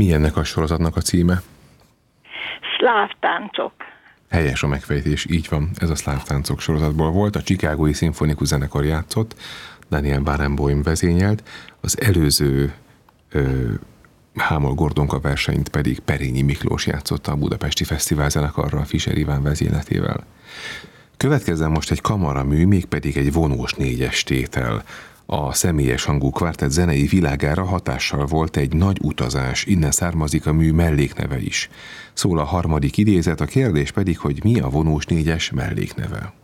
Mi ennek a sorozatnak a címe? Szláv táncok. Helyes a megfejtés, így van, ez a Szláv táncok sorozatból volt, a Chicagói Szimfonikus Zenekar játszott, Daniel Barenboim vezényelt, az előző Hámol-Gordonka versenyt pedig Perényi Miklós játszotta a Budapesti Fesztivál zenekarral Fischer Iván vezényletével. Következzen most egy kamaramű, mégpedig egy vonós négyes tétel. A személyes hangú kvártett zenei világára hatással volt egy nagy utazás, innen származik a mű mellékneve is. Szól a harmadik idézet, a kérdés pedig, hogy mi a vonós négyes mellékneve.